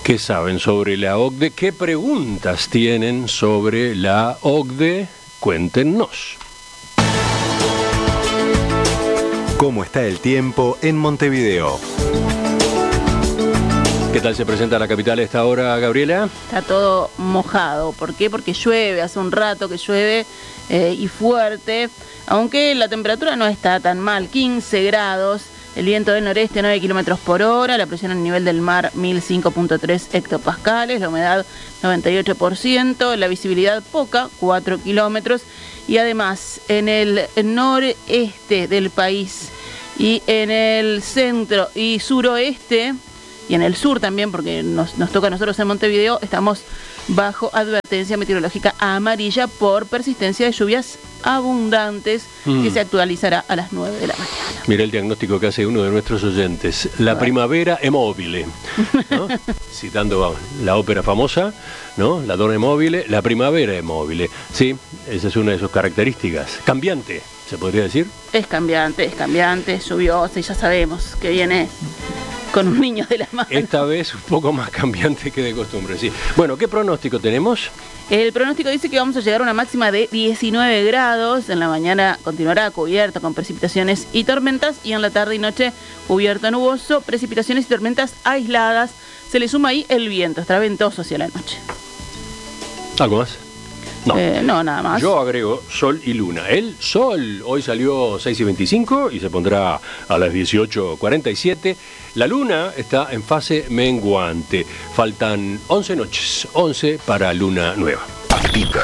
¿Qué saben sobre la OCDE? ¿Qué preguntas tienen sobre la OCDE? Cuéntenos. ¿Cómo está el tiempo en Montevideo? ¿Qué tal se presenta la capital a esta hora, Gabriela? Está todo mojado. ¿Por qué? Porque llueve, hace un rato que llueve y fuerte, aunque la temperatura no está tan mal, 15 grados, el viento del noreste 9 kilómetros por hora, la presión a nivel del mar 1005.3 hectopascales, la humedad 98%, la visibilidad poca, 4 kilómetros, y además en el noreste del país y en el centro y suroeste, y en el sur también, porque nos toca a nosotros en Montevideo, estamos bajo advertencia meteorológica amarilla por persistencia de lluvias abundantes que se actualizará a las 9 de la mañana. Mira el diagnóstico que hace uno de nuestros oyentes. La primavera è mobile, ¿no? Citando la ópera famosa, ¿no? La donna è mobile, la primavera è mobile. Sí, esa es una de sus características. Cambiante, ¿se podría decir? Es cambiante, lluviosa, y ya sabemos que viene con un niño de la mano. Esta vez un poco más cambiante que de costumbre, sí. Bueno, ¿qué pronóstico tenemos? El pronóstico dice que vamos a llegar a una máxima de 19 grados. En la mañana continuará cubierto con precipitaciones y tormentas, y en la tarde y noche cubierto nuboso, precipitaciones y tormentas aisladas. Se le suma ahí el viento, estará ventoso hacia la noche. ¿Algo más? No. No, nada más. Yo agrego sol y luna. El sol hoy salió 6:25 y se pondrá a las 18:47. La luna está en fase menguante. Faltan 11 noches, 11 para luna nueva. Activa.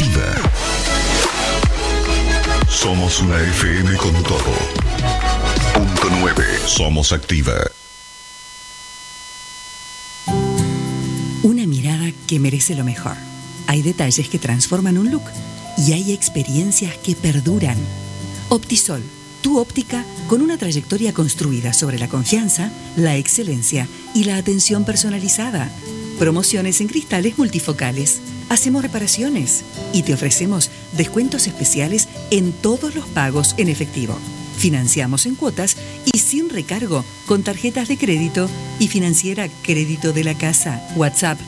Somos una FM con todo. Punto 9. Somos Activa. Una mirada que merece lo mejor. Hay detalles que transforman un look y hay experiencias que perduran. Optisol, tu óptica con una trayectoria construida sobre la confianza, la excelencia y la atención personalizada. Promociones en cristales multifocales. Hacemos reparaciones y te ofrecemos descuentos especiales en todos los pagos en efectivo. Financiamos en cuotas y sin recargo con tarjetas de crédito y financiera Crédito de la Casa. WhatsApp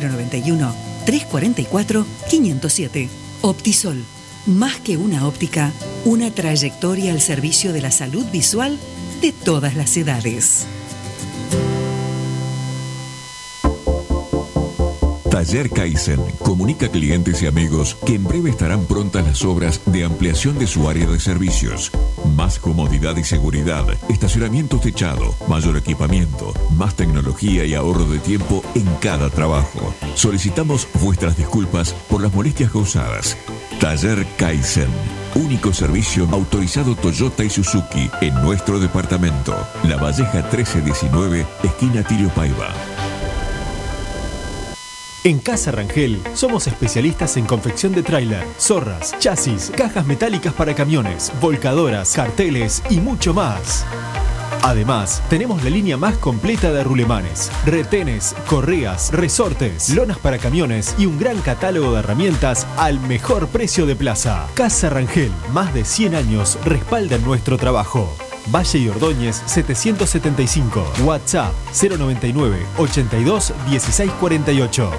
091-344-507. Optisol, más que una óptica, una trayectoria al servicio de la salud visual de todas las edades. Taller Kaizen comunica a clientes y amigos que en breve estarán prontas las obras de ampliación de su área de servicios. Más comodidad y seguridad, estacionamiento techado, mayor equipamiento, más tecnología y ahorro de tiempo en cada trabajo. Solicitamos vuestras disculpas por las molestias causadas. Taller Kaizen, único servicio autorizado Toyota y Suzuki en nuestro departamento. La Valleja 1319, esquina Tirio Paiva. En Casa Rangel somos especialistas en confección de tráiler, zorras, chasis, cajas metálicas para camiones, volcadoras, carteles y mucho más. Además, tenemos la línea más completa de rulemanes, retenes, correas, resortes, lonas para camiones y un gran catálogo de herramientas al mejor precio de plaza. Casa Rangel, más de 100 años respaldan nuestro trabajo. Valle y Ordóñez 775, WhatsApp 099 82 16 48.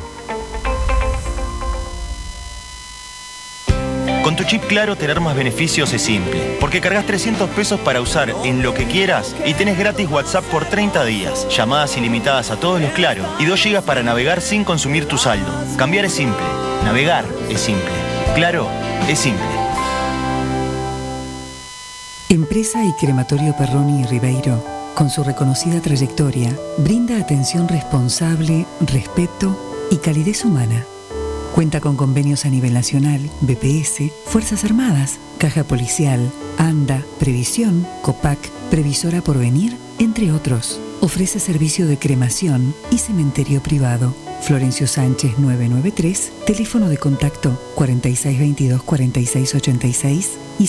Con tu chip Claro, tener más beneficios es simple, porque cargas 300 pesos para usar en lo que quieras y tenés gratis WhatsApp por 30 días, llamadas ilimitadas a todos los Claro y 2 GB para navegar sin consumir tu saldo. Cambiar es simple, navegar es simple, Claro es simple. Empresa y Crematorio Perroni y Ribeiro, con su reconocida trayectoria, brinda atención responsable, respeto y calidez humana. Cuenta con convenios a nivel nacional, BPS, Fuerzas Armadas, Caja Policial, ANDA, Previsión, COPAC, Previsora Porvenir, entre otros. Ofrece servicio de cremación y cementerio privado. Florencio Sánchez 993, teléfono de contacto 4622-4686 y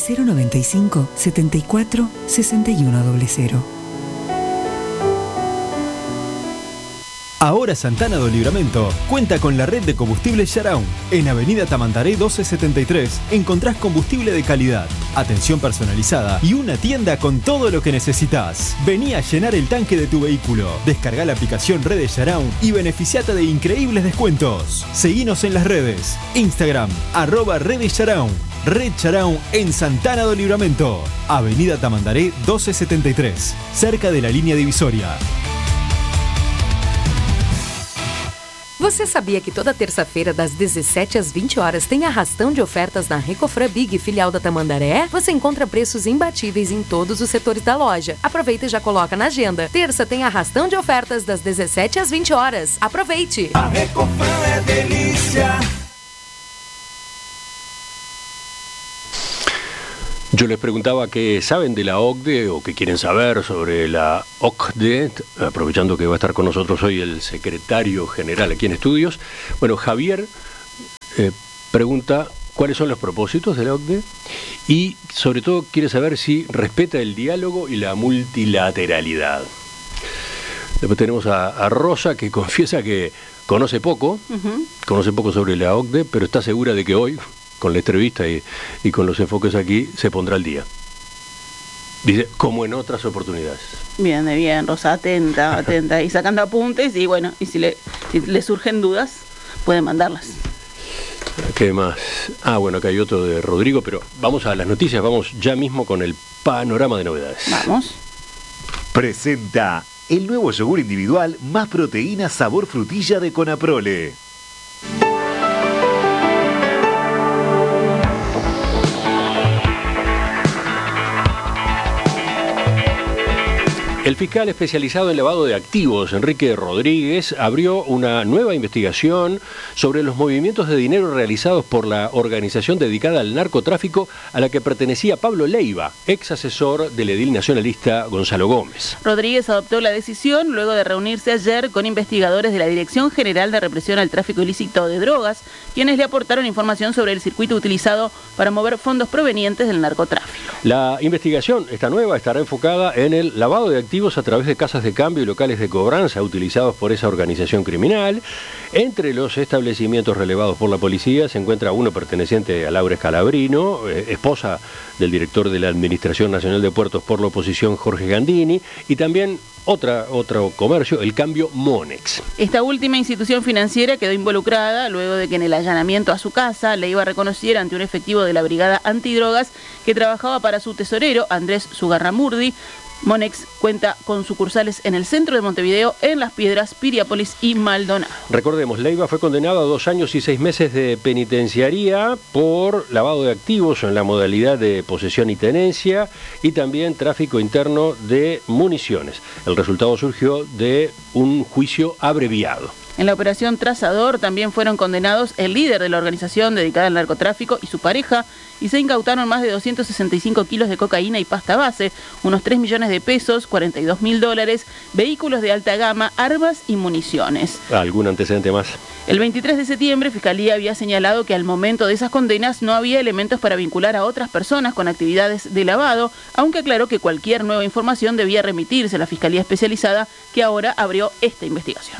095-74-6100. Ahora Santana do Livramento cuenta con la red de combustible Sharaun. En Avenida Tamandaré 1273 encontrás combustible de calidad, atención personalizada y una tienda con todo lo que necesitas. Vení a llenar el tanque de tu vehículo. Descargá la aplicación Redes Sharaun y beneficiate de increíbles descuentos. Seguinos en las redes. Instagram, @Redes Sharaun. Red Sharaun en Santana do Livramento. Avenida Tamandaré 1273, cerca de la línea divisoria. Você sabia que toda terça-feira, das 17 às 20 horas, tem arrastão de ofertas na Recofran Big, filial da Tamandaré? Você encontra preços imbatíveis em todos os setores da loja. Aproveita e já coloca na agenda. Terça tem arrastão de ofertas das 17 às 20 horas. Aproveite! A Recofran é delícia! Yo les preguntaba qué saben de la OCDE o qué quieren saber sobre la OCDE, aprovechando que va a estar con nosotros hoy el secretario general aquí en Estudios. Bueno, Javier pregunta cuáles son los propósitos de la OCDE y sobre todo quiere saber si respeta el diálogo y la multilateralidad. Después tenemos a Rosa, que confiesa que conoce poco sobre la OCDE, pero está segura de que hoy, con la entrevista y con los enfoques aquí, se pondrá al día. Dice, como en otras oportunidades. Bien, Rosa, atenta, y sacando apuntes, y bueno, y si le surgen dudas, pueden mandarlas. ¿Qué más? Bueno, acá hay otro de Rodrigo, pero vamos a las noticias, vamos ya mismo con el panorama de novedades. Vamos. Presenta el nuevo yogur individual más proteína sabor frutilla de Conaprole. El fiscal especializado en lavado de activos, Enrique Rodríguez, abrió una nueva investigación sobre los movimientos de dinero realizados por la organización dedicada al narcotráfico a la que pertenecía Pablo Leiva, ex asesor del edil nacionalista Gonzalo Gómez. Rodríguez adoptó la decisión luego de reunirse ayer con investigadores de la Dirección General de Represión al Tráfico Ilícito de Drogas, quienes le aportaron información sobre el circuito utilizado para mover fondos provenientes del narcotráfico. La investigación, esta nueva, estará enfocada en el lavado de activos a través de casas de cambio y locales de cobranza utilizados por esa organización criminal. Entre los establecimientos relevados por la policía se encuentra uno perteneciente a Laura Scalabrino, esposa del director de la Administración Nacional de Puertos por la oposición, Jorge Gandini, y también otro comercio, el Cambio Monex. Esta última institución financiera quedó involucrada luego de que en el allanamiento a su casa Leiva reconociera ante un efectivo de la Brigada Antidrogas que trabajaba para su tesorero, Andrés Zugarramurdi. Monex cuenta con sucursales en el centro de Montevideo, en Las Piedras, Piriápolis y Maldonado. Recordemos, Leiva fue condenado a 2 años y 6 meses de penitenciaría por lavado de activos en la modalidad de posesión y tenencia y también tráfico interno de municiones. El resultado surgió de un juicio abreviado. En la operación Trazador también fueron condenados el líder de la organización dedicada al narcotráfico y su pareja, y se incautaron más de 265 kilos de cocaína y pasta base, unos 3 millones de pesos, $42.000, vehículos de alta gama, armas y municiones. ¿Algún antecedente más? El 23 de septiembre, Fiscalía había señalado que al momento de esas condenas no había elementos para vincular a otras personas con actividades de lavado, aunque aclaró que cualquier nueva información debía remitirse a la Fiscalía Especializada, que ahora abrió esta investigación.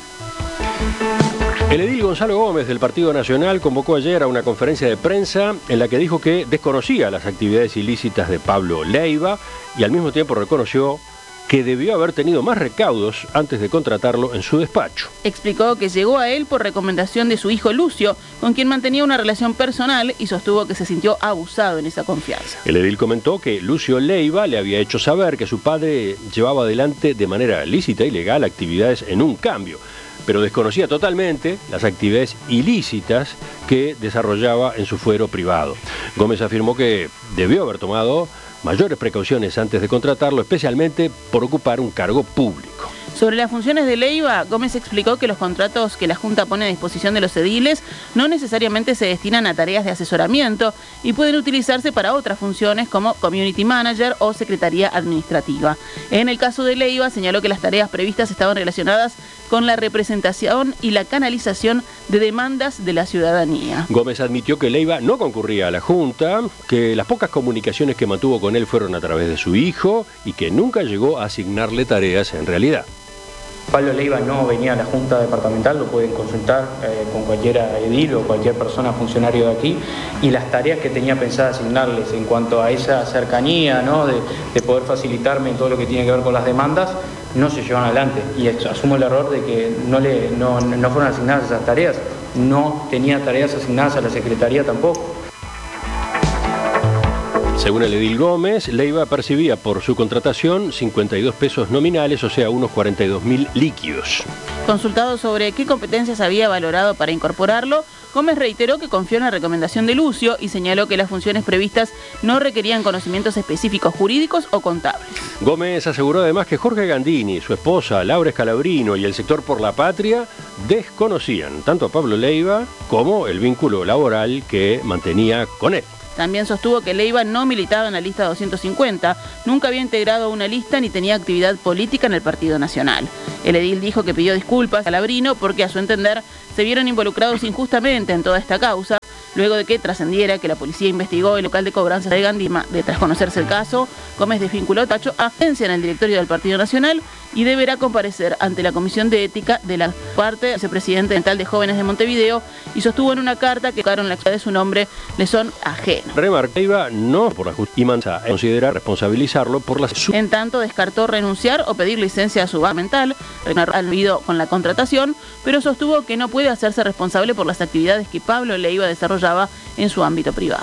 El edil Gonzalo Gómez del Partido Nacional convocó ayer a una conferencia de prensa en la que dijo que desconocía las actividades ilícitas de Pablo Leiva y al mismo tiempo reconoció que debió haber tenido más recaudos antes de contratarlo en su despacho. Explicó que llegó a él por recomendación de su hijo Lucio, con quien mantenía una relación personal, y sostuvo que se sintió abusado en esa confianza. El edil comentó que Lucio Leiva le había hecho saber que su padre llevaba adelante de manera lícita y legal actividades en un cambio, pero desconocía totalmente las actividades ilícitas que desarrollaba en su fuero privado. Gómez afirmó que debió haber tomado mayores precauciones antes de contratarlo, especialmente por ocupar un cargo público. Sobre las funciones de Leiva, Gómez explicó que los contratos que la Junta pone a disposición de los ediles no necesariamente se destinan a tareas de asesoramiento y pueden utilizarse para otras funciones como Community Manager o Secretaría Administrativa. En el caso de Leiva, señaló que las tareas previstas estaban relacionadas con la representación y la canalización de demandas de la ciudadanía. Gómez admitió que Leiva no concurría a la Junta, que las pocas comunicaciones que mantuvo con él fueron a través de su hijo y que nunca llegó a asignarle tareas en realidad. Pablo Leiva no venía a la Junta Departamental, lo pueden consultar con cualquier edil o cualquier persona funcionario de aquí, y las tareas que tenía pensada asignarles en cuanto a esa cercanía, ¿no? de poder facilitarme en todo lo que tiene que ver con las demandas, no se llevan adelante. Y asumo el error de que no fueron asignadas esas tareas, no tenía tareas asignadas a la Secretaría tampoco. Según el edil Gómez, Leiva percibía por su contratación 52 pesos nominales, o sea, unos 42.000 líquidos. Consultado sobre qué competencias había valorado para incorporarlo, Gómez reiteró que confió en la recomendación de Lucio y señaló que las funciones previstas no requerían conocimientos específicos jurídicos o contables. Gómez aseguró además que Jorge Gandini, su esposa Laura Scalabrino y el sector Por la Patria desconocían tanto a Pablo Leiva como el vínculo laboral que mantenía con él. También sostuvo que Leiva no militaba en la lista 250, nunca había integrado una lista ni tenía actividad política en el Partido Nacional. El edil dijo que pidió disculpas a Scalabrino porque, a su entender, se vieron involucrados injustamente en toda esta causa, luego de que trascendiera que la policía investigó el local de cobranzas de Gandima. Tras conocerse el caso, Gómez desvinculó Tacho a agencia en el directorio del Partido Nacional y deberá comparecer ante la Comisión de Ética de la parte del vicepresidente de Jóvenes de Montevideo, y sostuvo en una carta que la actividad de su nombre le son ajenos. Remarca Leiva no por la justicia y Mansa considera responsabilizarlo por la... En tanto, descartó renunciar o pedir licencia subamental, al con la contratación, pero sostuvo que no puede hacerse responsable por las actividades que Pablo Leiva desarrollaba en su ámbito privado.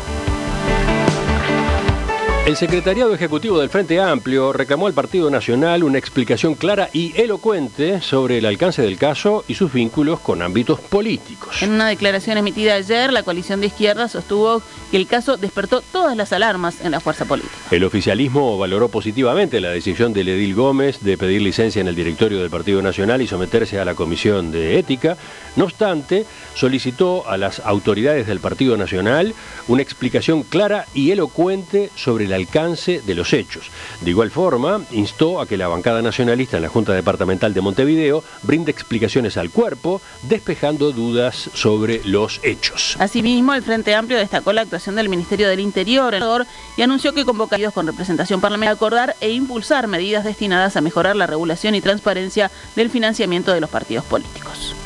El secretariado ejecutivo del Frente Amplio reclamó al Partido Nacional una explicación clara y elocuente sobre el alcance del caso y sus vínculos con ámbitos políticos. En una declaración emitida ayer, la coalición de izquierda sostuvo que el caso despertó todas las alarmas en la fuerza política. El oficialismo valoró positivamente la decisión del edil Gómez de pedir licencia en el directorio del Partido Nacional y someterse a la Comisión de Ética. No obstante, solicitó a las autoridades del Partido Nacional una explicación clara y elocuente sobre el alcance de los hechos. De igual forma, instó a que la bancada nacionalista en la Junta Departamental de Montevideo brinde explicaciones al cuerpo, despejando dudas sobre los hechos. Asimismo, el Frente Amplio destacó la actuación del Ministerio del Interior y anunció que convocaría con representación parlamentaria a acordar e impulsar medidas destinadas a mejorar la regulación y transparencia del financiamiento de los partidos políticos.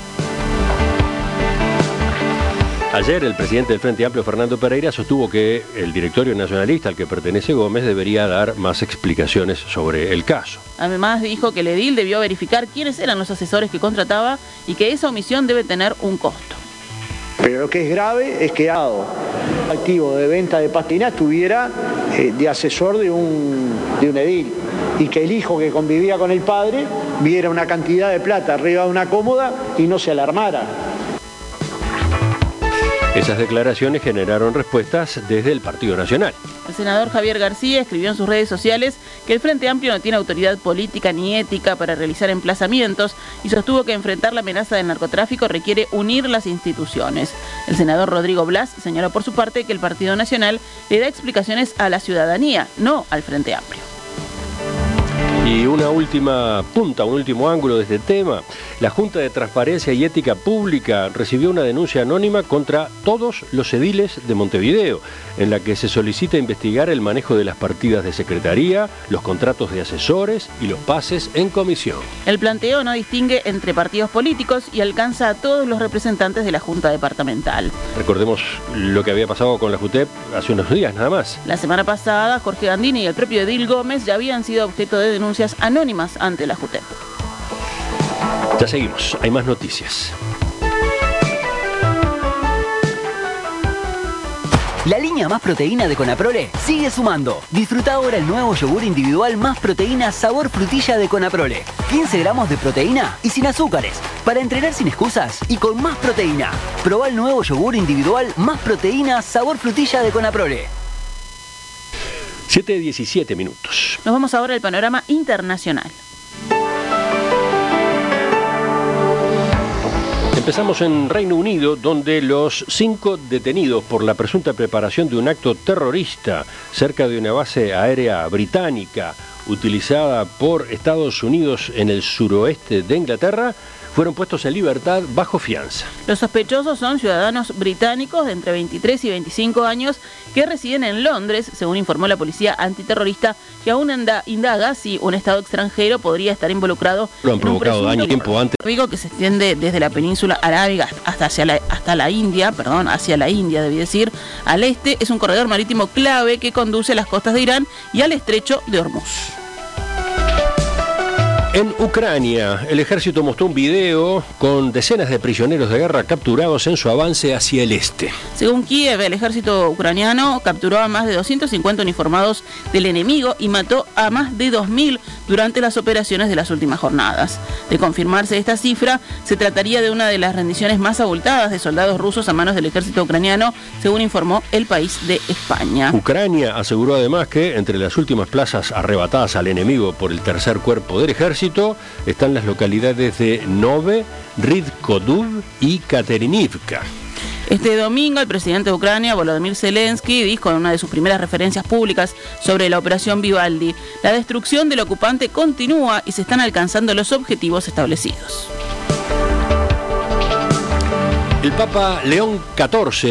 Ayer el presidente del Frente Amplio, Fernando Pereira, sostuvo que el directorio nacionalista al que pertenece Gómez debería dar más explicaciones sobre el caso. Además dijo que el edil debió verificar quiénes eran los asesores que contrataba y que esa omisión debe tener un costo. Pero lo que es grave es que activo de venta de pastina estuviera de asesor de un edil, y que el hijo que convivía con el padre viera una cantidad de plata arriba de una cómoda y no se alarmara. Esas declaraciones generaron respuestas desde el Partido Nacional. El senador Javier García escribió en sus redes sociales que el Frente Amplio no tiene autoridad política ni ética para realizar emplazamientos y sostuvo que enfrentar la amenaza del narcotráfico requiere unir las instituciones. El senador Rodrigo Blas señaló por su parte que el Partido Nacional le da explicaciones a la ciudadanía, no al Frente Amplio. Y una última punta, un último ángulo de este tema. La Junta de Transparencia y Ética Pública recibió una denuncia anónima contra todos los ediles de Montevideo, en la que se solicita investigar el manejo de las partidas de secretaría, los contratos de asesores y los pases en comisión. El planteo no distingue entre partidos políticos y alcanza a todos los representantes de la Junta Departamental. Recordemos lo que había pasado con la JUTEP hace unos días nada más. La semana pasada, Jorge Gandini y el propio edil Gómez ya habían sido objeto de denuncias anónimas ante la JUTEP. Ya seguimos, hay más noticias. La línea Más Proteína de Conaprole sigue sumando. Disfruta ahora el nuevo yogur individual Más Proteína sabor frutilla de Conaprole. 15 gramos de proteína y sin azúcares. Para entrenar sin excusas y con más proteína. Probá el nuevo yogur individual Más Proteína sabor frutilla de Conaprole. 7:17 minutos. Nos vamos ahora al panorama internacional. Empezamos en Reino Unido, donde los 5 detenidos por la presunta preparación de un acto terrorista cerca de una base aérea británica utilizada por Estados Unidos en el suroeste de Inglaterra, fueron puestos en libertad bajo fianza. Los sospechosos son ciudadanos británicos de entre 23 y 25 años que residen en Londres, según informó la policía antiterrorista, que aún indaga si un estado extranjero podría estar involucrado. Lo han provocado daño tiempo antes. Que se extiende desde la península arábiga hacia la India, debí decir, al este. Es un corredor marítimo clave que conduce a las costas de Irán y al estrecho de Hormuz. En Ucrania, el ejército mostró un video con decenas de prisioneros de guerra capturados en su avance hacia el este. Según Kiev, el ejército ucraniano capturó a más de 250 uniformados del enemigo y mató a más de 2.000 durante las operaciones de las últimas jornadas. De confirmarse esta cifra, se trataría de una de las rendiciones más abultadas de soldados rusos a manos del ejército ucraniano, según informó El País de España. Ucrania aseguró además que entre las últimas plazas arrebatadas al enemigo por el tercer cuerpo del ejército están las localidades de Nove, Rydkodub y Katerinivka. Este domingo, el presidente de Ucrania, Volodymyr Zelensky, dijo en una de sus primeras referencias públicas sobre la operación Vivaldi: la destrucción del ocupante continúa y se están alcanzando los objetivos establecidos. El Papa León XIV